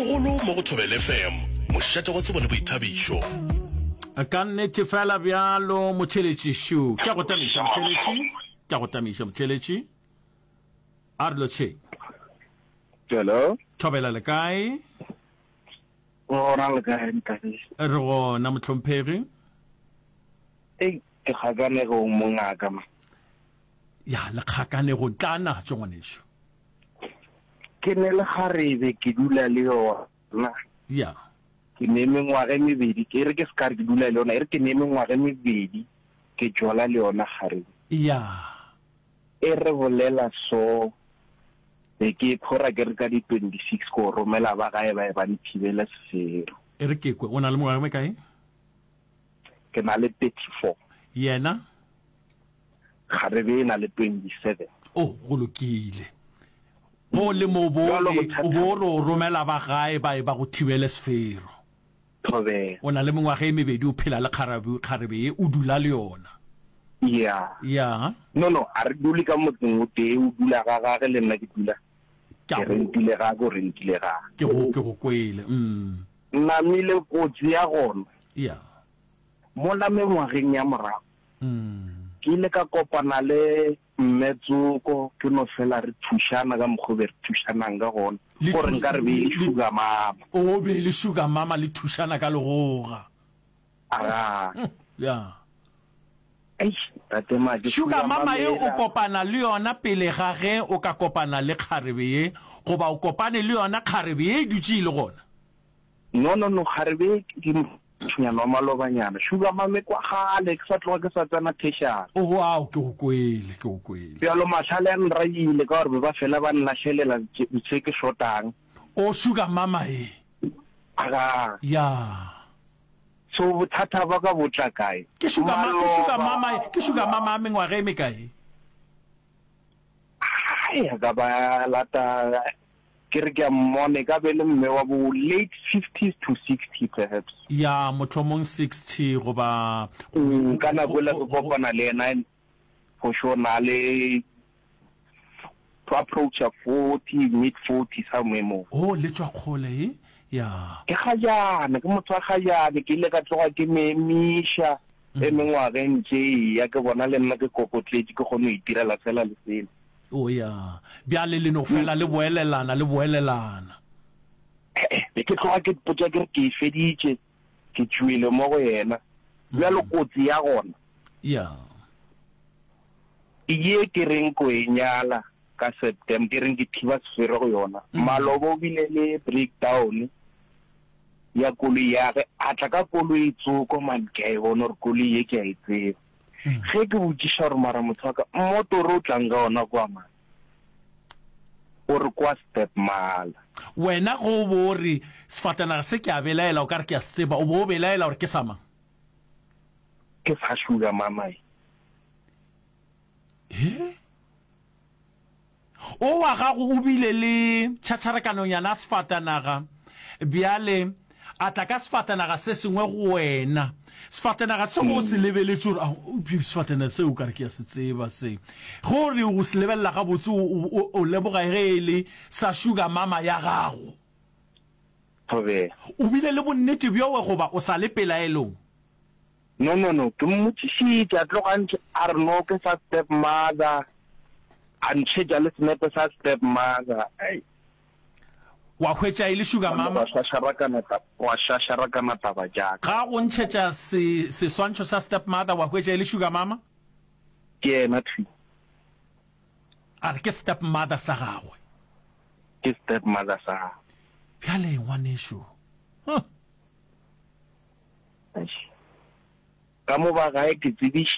mogolo mo go Thobela FM mošate wa tsebo le boithabišo ka nnete fela bjalo motheletši shu ke go tamiša motheletši a re lotšhe hello Thobela le kae ora le kae ntate re gona mohlomphegi ke gakane go mongaka ma ya le kgakane go tlana tšo ngwanešo ke ne le garebe ke dula le yona ya ke ne mengwaga mebedi ke re ke skare ke dula le yona re ke ne mengwaga mebedi ke jola le yona garebe ya re bolela so ke phora ke re ka di 26 go romela ba gae ba nthibela sefero re ke kwe o na le mongwaga me kae ke na le 34 yena garebe na le 27 go lokile mo le mo bo o romela ba gae ba go thibele sefero Thobela o na le mengwaga e mebedi o phela le kgarebe e o dula le yona ya no a re dule ka motseng o tee o dula ga gage le nna ke dula ke rentile ga go rentile ga ke go kwele namile kotsi ya gona ya mo la mengwageng ya morago ke ile ka kopana le mmetsoko ke no fela re thušana ka mokgobe re thušanang ka gona gore nka re be le sugar mama o be le sugar mama le thušana ka legoga ya sugar mama ye o kopana le yona pele ga ge o ka kopana le kgarebe ye goba o kopane le yona kgarebe ye e dutše le gona no kgarebe ke tshnyana malobanyana sugar mama kwa gale ke sa tloga ke sa tsana thešana wow ke go kwele bjalo matlhale a nraile ka gore ba fela ba nlatlhelela tse ke shotang o sugar mama e ya so bothata ba ka botla kae ke sugar mama a mengwaga e mekae ka ba lata ke re ke mmone ka be le mme wa bo late 50s to 60 perhaps ya motlhomong 60 goba kana go la go kopana le ena for sure na le to approach a 40 mid 40 somewhere more le tswa kgole ya ke gajana ke motho ga jana ke ile ka tloga ke memisha e mengwaga ntse ya ke bona le nna ke kokotletse ke gone itirela fela le sena ya bjale le no fela le boelelana ke tloga ke potsa ke feditše ke tšwile mo go yena bjalo kotsi ya gona ya ye ke reng ko e nyala ka September ke reng ke thiba sefero go yona malobo bile le breakdown ya koloi ya ge a tla ka koloi tsoko man ke a bona gore koloi ye ke a e tseba ge ke botšiša gore mara motho wa ka mmotoro o tlang ka ona kwa man gore kwa step mala wena go bore sefatanaga se ke a belaela o ka re ke a tseba o bo o belaela gore ke sama ke sa sugar mama o wa gago o bile le tšhatšharakanong yana sefatanaga bjale a tla ka sefatanaga se sengwe go wena sefatanaga se go se lebeletše gore sefatanaga se o kare ke ya se tseba se gore o se lebelela ga botse o leboga ge e le sa sugar mama ya gago o bile le bonnete bjowe goba o sa le pelaelong no ke mmotsišitše a tlogantše a re no ke sa step mother a ntšhetša le senepe sa step mother wa hwetša e le sugar mama wa šašarakana taba jaaka ga go ntšhetša seswantšho sa step mother wa hwetša e le sugar mama ke ena thui a re ke step mother sa gagwe ke step mother sa gagwe bjale ngwanešo ka mo ba gae ke tsebiša